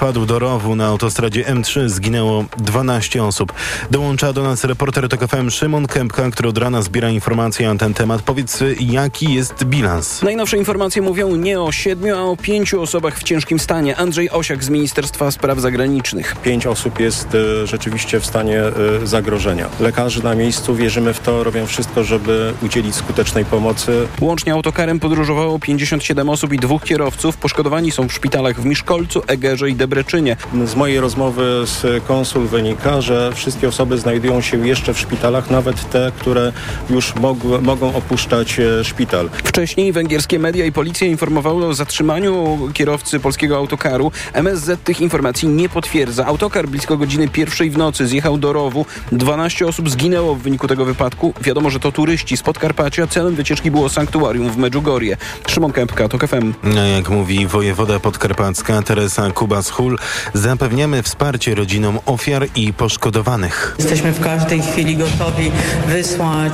wpadł do rowu na autostradzie M3. Zginęło 12 osób. Dołącza do nas reporter TOK FM Szymon Kępka, który od rana zbiera informacje na ten temat. Powiedz, jaki jest bilans? Najnowsze informacje mówią nie o 7, a o 5 osobach w ciężkim stanie. Andrzej Osiak z Ministerstwa Spraw Zagranicznych. 5 osób jest rzeczywiście w stanie zagrożenia. Lekarze na miejscu, wierzymy w to, robią wszystko, żeby udzielić skutecznej pomocy. Łącznie autokarem podróżowało 57 osób i 2 kierowców. Poszkodowani są w szpitalach w Miszkolcu, Egerze i Debreczynie. Z mojej rozmowy z konsul wynika, że wszystkie osoby znajdują się jeszcze w szpitalach, nawet te, które już mogą opuszczać szpital. Wcześniej węgierskie media i policja informowały o zatrzymaniu kierowcy polskiego autokaru. MSZ tych informacji nie potwierdza. Autokar blisko godziny 1 w nocy zjechał do rowu. 12 osób zginęło w wyniku tego wypadku. Wiadomo, że to turyści z Podkarpacia. Celem wycieczki było sanktuarium w Medjugorje. Szymon Kępka, TOK FM. Jak mówi wojewoda podkarpacka Teresa Kubas-Hul, zapewniamy wsparcie rodzinom ofiar i poszkodowanych. Jesteśmy w każdej chwili gotowi wysłać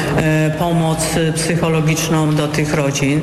pomoc psychologiczną do tych rodzin.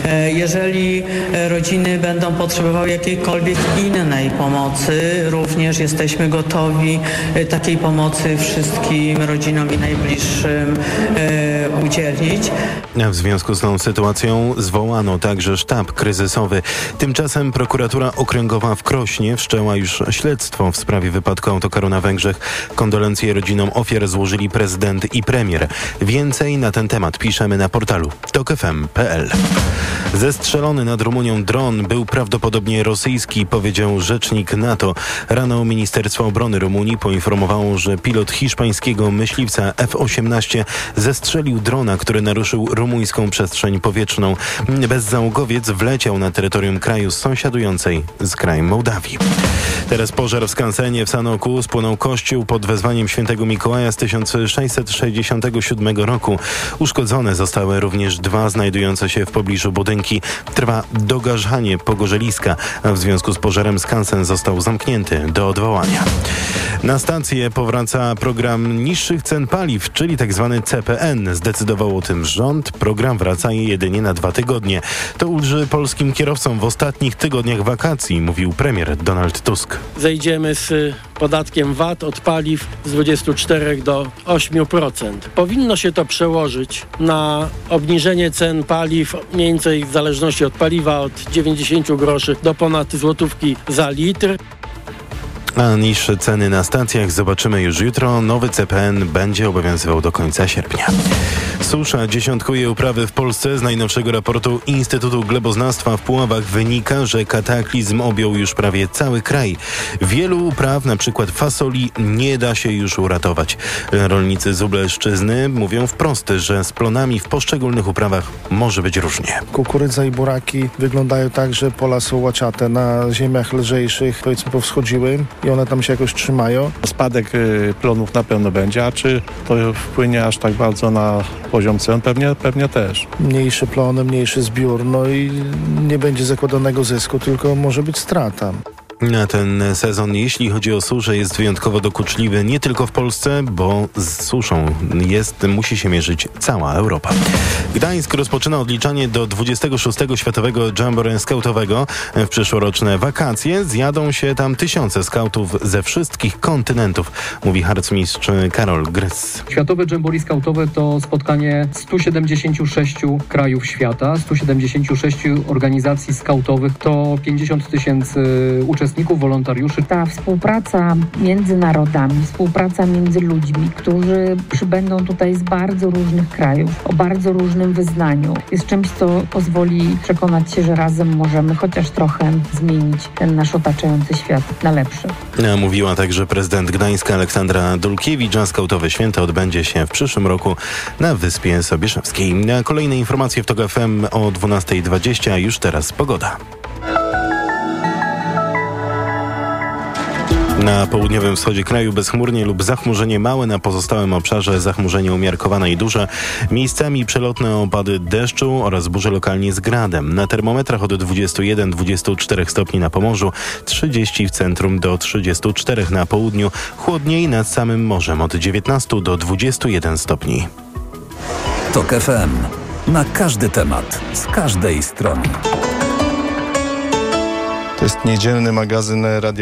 Jeżeli rodziny będą potrzebowały jakiejkolwiek innej pomocy, również jesteśmy gotowi takiej pomocy wszystkim rodzinom i najbliższym udzielić. W związku z tą sytuacją zwołano także sztab kryzysowy. Tymczasem prokuratura okręgowa w Krośnie wszczęła już śledztwo w sprawie wypadku autokaru na Węgrzech. Kondolencje rodzinom ofiar złożyli prezydent i premier. Więcej na ten temat piszemy na portalu tokfm.pl. Zestrzelony nad Rumunią dron był prawdopodobnie rosyjski, powiedział rzecznik NATO. Rano Ministerstwo Obrony Rumunii poinformowało, że pilot hiszpańskiego myśliwca F-18 zestrzelił drona, który naruszył rumuńską przestrzeń powietrzną. Bezzałogowiec wleciał na terytorium kraju sąsiadującej z krajem Mołdawii. Teraz pożar w skansenie w Sanoku. Spłonął kościół pod wezwaniem świętego Mikołaja z 1667 roku. Uszkodzone zostały również 2 znajdujące się w pobliżu budynki. Trwa dogarzanie pogorzeliska, a w związku z pożarem skansen został zamknięty do odwołania. Na stację powraca program niższych cen paliw, czyli tzw. CPN. Zdecydował o tym rząd. Program wraca jedynie na 2 tygodnie. To ulży polskim kierowcom w ostatnich tygodniach wakacji, mówił premier Donald Tusk. Zejdziemy z podatkiem VAT od paliw z 24 do 8%. Powinno się to przełożyć na obniżenie cen paliw, mniej więcej w zależności od paliwa od 90 groszy do ponad złotówki za litr. A niższe ceny na stacjach zobaczymy już jutro. Nowy CPN będzie obowiązywał do końca sierpnia. Susza dziesiątkuje uprawy w Polsce. Z najnowszego raportu Instytutu Gleboznawstwa w Puławach wynika, że kataklizm objął już prawie cały kraj. Wielu upraw, na przykład fasoli, nie da się już uratować. Rolnicy z Lubelszczyzny mówią wprost, że z plonami w poszczególnych uprawach może być różnie. Kukurydza i buraki wyglądają tak, że pola są łaciate. Na ziemiach lżejszych, powiedzmy, powschodziły i one tam się jakoś trzymają. Spadek plonów na pewno będzie, a czy to wpłynie aż tak bardzo na poziom cen? Pewnie też. Mniejsze plony, mniejszy zbiór, no i nie będzie zakładanego zysku, tylko może być strata. Na ten sezon, jeśli chodzi o suszę, jest wyjątkowo dokuczliwy nie tylko w Polsce, bo z suszą musi się mierzyć cała Europa. Gdańsk rozpoczyna odliczanie do 26. Światowego Jamboree Skautowego. W przyszłoroczne wakacje zjadą się tam tysiące skautów ze wszystkich kontynentów, mówi harcmistrz Karol Grys. Światowe Jamboree Skautowe to spotkanie 176 krajów świata, 176 organizacji skautowych, to 50 000 uczestników, wolontariuszy. Ta współpraca między narodami, współpraca między ludźmi, którzy przybędą tutaj z bardzo różnych krajów, o bardzo różnym wyznaniu, jest czymś, co pozwoli przekonać się, że razem możemy chociaż trochę zmienić ten nasz otaczający świat na lepszy. Mówiła także prezydent Gdańska Aleksandra Dulkiewicz, a skautowe święto odbędzie się w przyszłym roku na Wyspie Sobieszewskiej. Kolejne informacje w TOK FM o 12:20, a już teraz pogoda. Na południowym wschodzie kraju bezchmurnie lub zachmurzenie małe, na pozostałym obszarze zachmurzenie umiarkowane i duże. Miejscami przelotne opady deszczu oraz burze lokalnie z gradem. Na termometrach od 21-24 stopni na Pomorzu, 30 w centrum do 34 na południu. Chłodniej nad samym morzem od 19 do 21 stopni. TOK FM. Na każdy temat, z każdej strony. To jest niedzielny magazyn Radia